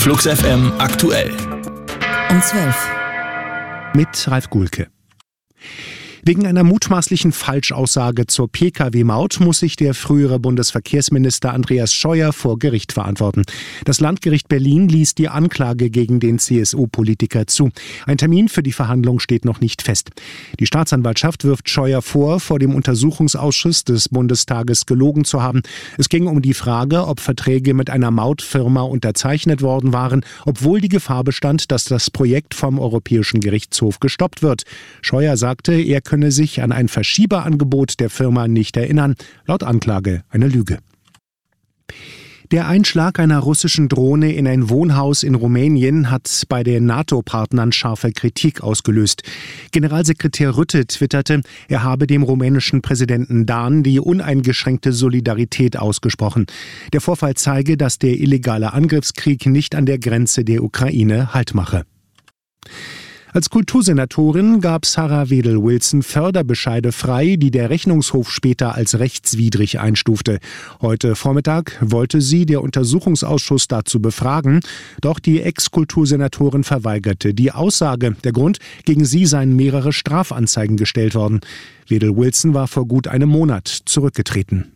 Flux FM aktuell. Um 12. Mit Ralf Gulke. Wegen einer mutmaßlichen Falschaussage zur Pkw-Maut muss sich der frühere Bundesverkehrsminister Andreas Scheuer vor Gericht verantworten. Das Landgericht Berlin ließ die Anklage gegen den CSU-Politiker zu. Ein Termin für die Verhandlung steht noch nicht fest. Die Staatsanwaltschaft wirft Scheuer vor dem Untersuchungsausschuss des Bundestages gelogen zu haben. Es ging um die Frage, ob Verträge mit einer Mautfirma unterzeichnet worden waren, obwohl die Gefahr bestand, dass das Projekt vom Europäischen Gerichtshof gestoppt wird. Scheuer sagte, er könne sich an ein Verschieberangebot der Firma nicht erinnern. Laut Anklage eine Lüge. Der Einschlag einer russischen Drohne in ein Wohnhaus in Rumänien hat bei den NATO-Partnern scharfe Kritik ausgelöst. Generalsekretär Rutte twitterte, er habe dem rumänischen Präsidenten Dan die uneingeschränkte Solidarität ausgesprochen. Der Vorfall zeige, dass der illegale Angriffskrieg nicht an der Grenze der Ukraine Halt mache. Als Kultursenatorin gab Sarah Wedel-Wilson Förderbescheide frei, die der Rechnungshof später als rechtswidrig einstufte. Heute Vormittag wollte sie der Untersuchungsausschuss dazu befragen, doch die Ex-Kultursenatorin verweigerte die Aussage. Der Grund, gegen sie seien mehrere Strafanzeigen gestellt worden. Wedel-Wilson war vor gut einem Monat zurückgetreten.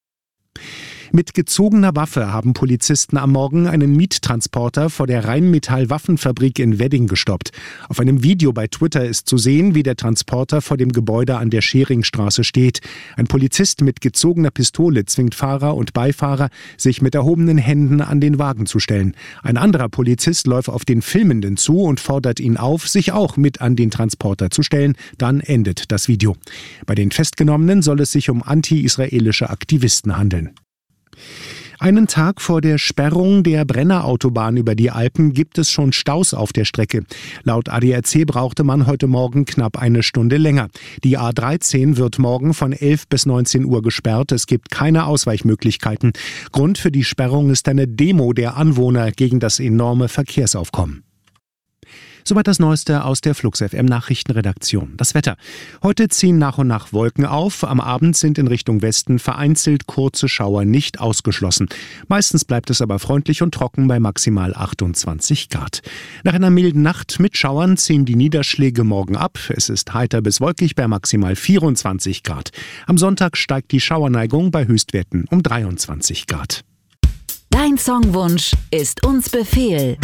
Mit gezogener Waffe haben Polizisten am Morgen einen Miettransporter vor der Rheinmetall-Waffenfabrik in Wedding gestoppt. Auf einem Video bei Twitter ist zu sehen, wie der Transporter vor dem Gebäude an der Scheringstraße steht. Ein Polizist mit gezogener Pistole zwingt Fahrer und Beifahrer, sich mit erhobenen Händen an den Wagen zu stellen. Ein anderer Polizist läuft auf den Filmenden zu und fordert ihn auf, sich auch mit an den Transporter zu stellen. Dann endet das Video. Bei den Festgenommenen soll es sich um anti-israelische Aktivisten handeln. Einen Tag vor der Sperrung der Brennerautobahn über die Alpen gibt es schon Staus auf der Strecke. Laut ADAC brauchte man heute Morgen knapp eine Stunde länger. Die A13 wird morgen von 11 bis 19 Uhr gesperrt. Es gibt keine Ausweichmöglichkeiten. Grund für die Sperrung ist eine Demo der Anwohner gegen das enorme Verkehrsaufkommen. Soweit das Neueste aus der Flux FM Nachrichtenredaktion. Das Wetter. Heute ziehen nach und nach Wolken auf. Am Abend sind in Richtung Westen vereinzelt kurze Schauer nicht ausgeschlossen. Meistens bleibt es aber freundlich und trocken bei maximal 28 Grad. Nach einer milden Nacht mit Schauern ziehen die Niederschläge morgen ab. Es ist heiter bis wolkig bei maximal 24 Grad. Am Sonntag steigt die Schauerneigung bei Höchstwerten um 23 Grad. Dein Songwunsch ist uns Befehl.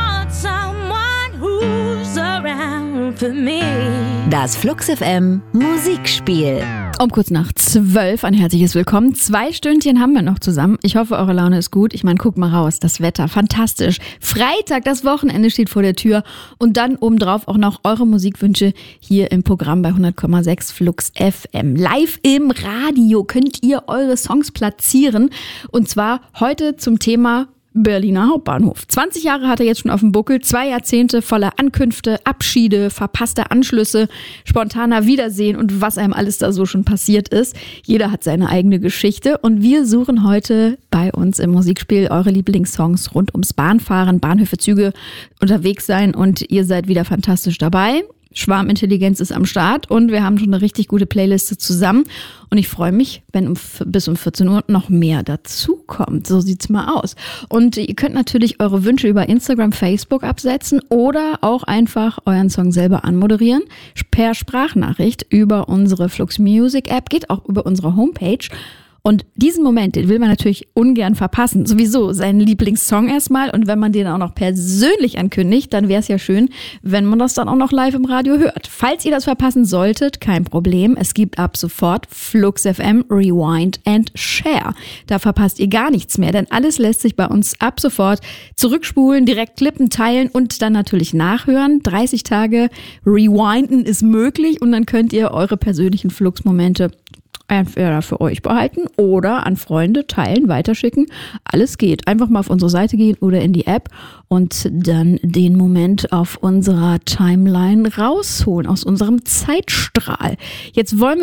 Das Flux FM Musikspiel. Um kurz nach 12 ein herzliches Willkommen. 2 Stündchen haben wir noch zusammen. Ich hoffe, eure Laune ist gut. Ich meine, guck mal raus, das Wetter, fantastisch. Freitag, das Wochenende steht vor der Tür. Und dann obendrauf auch noch eure Musikwünsche hier im Programm bei 100,6 Flux FM. Live im Radio könnt ihr eure Songs platzieren. Und zwar heute zum Thema Berliner Hauptbahnhof. 20 Jahre hat er jetzt schon auf dem Buckel, 2 Jahrzehnte voller Ankünfte, Abschiede, verpasste Anschlüsse, spontaner Wiedersehen und was einem alles da so schon passiert ist. Jeder hat seine eigene Geschichte und wir suchen heute bei uns im Musikspiel eure Lieblingssongs rund ums Bahnfahren, Bahnhöfe, Züge, unterwegs sein und ihr seid wieder fantastisch dabei. Schwarmintelligenz ist am Start und wir haben schon eine richtig gute Playliste zusammen und ich freue mich, wenn bis um 14 Uhr noch mehr dazu kommt. So sieht's mal aus. Und ihr könnt natürlich eure Wünsche über Instagram, Facebook absetzen oder auch einfach euren Song selber anmoderieren per Sprachnachricht über unsere Flux Music App, geht auch über unsere Homepage. Und diesen Moment, den will man natürlich ungern verpassen. Sowieso seinen Lieblingssong erstmal. Und wenn man den auch noch persönlich ankündigt, dann wäre es ja schön, wenn man das dann auch noch live im Radio hört. Falls ihr das verpassen solltet, kein Problem. Es gibt ab sofort Flux FM Rewind and Share. Da verpasst ihr gar nichts mehr, denn alles lässt sich bei uns ab sofort zurückspulen, direkt klippen, teilen und dann natürlich nachhören. 30 Tage Rewinden ist möglich und dann könnt ihr eure persönlichen Flux-Momente entweder für euch behalten oder an Freunde teilen, weiterschicken. Alles geht. Einfach mal auf unsere Seite gehen oder in die App und dann den Moment auf unserer Timeline rausholen, aus unserem Zeitstrahl. Jetzt wollen wir